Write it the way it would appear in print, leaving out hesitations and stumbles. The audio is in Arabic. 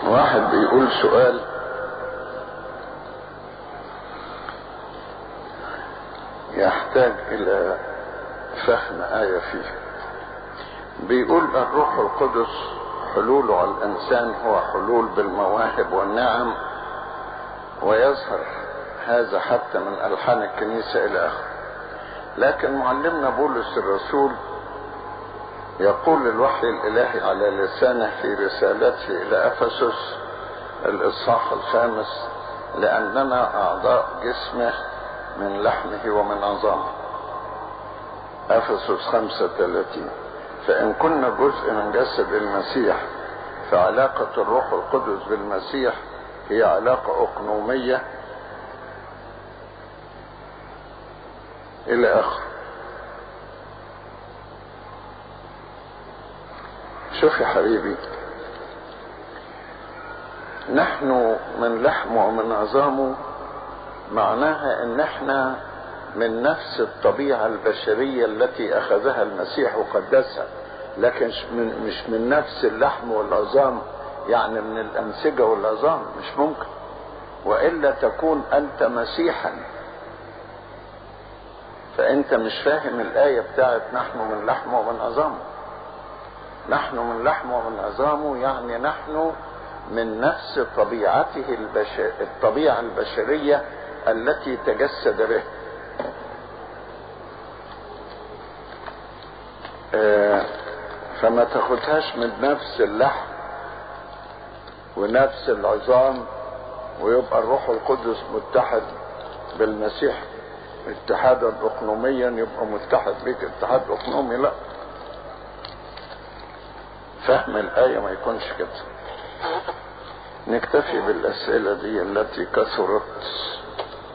واحد بيقول سؤال يحتاج الى فهم آية فيه. بيقول الروح القدس حلوله على الانسان هو حلول بالمواهب والنعم، ويظهر هذا حتى من الحان الكنيسة الى اخره. لكن معلمنا بولس الرسول يقول الوحي الالهي على لسانه في رسالته الى افسس الاصحاح 5: لاننا اعضاء جسمه من لحمه ومن عظامه. افسس 5:30. فان كنا جزء من جسد المسيح فعلاقة الروح القدس بالمسيح هي علاقة اقنومية الى اخره. شوف يا حبيبي، نحن من لحمه ومن عظامه معناها ان احنا من نفس الطبيعة البشرية التي اخذها المسيح وقدسها، لكن مش من نفس اللحم والعظام، يعني من الانسجة والعظام، مش ممكن، وإلا تكون انت مسيحا. فانت مش فاهم الآية بتاعت نحن من لحمه ومن عظامه. نحن من لحمه ومن عظامه يعني نحن من نفس طبيعته الطبيعة البشرية التي تجسد به. فما تاخدهاش من نفس اللحم ونفس العظام ويبقى الروح القدس متحد بالمسيح اتحادا اقنوميا، يبقى متحد بك اتحاد اقنومي. لا، فهم الآية ما يكونش كده. نكتفي بالأسئلة دي التي كثرت.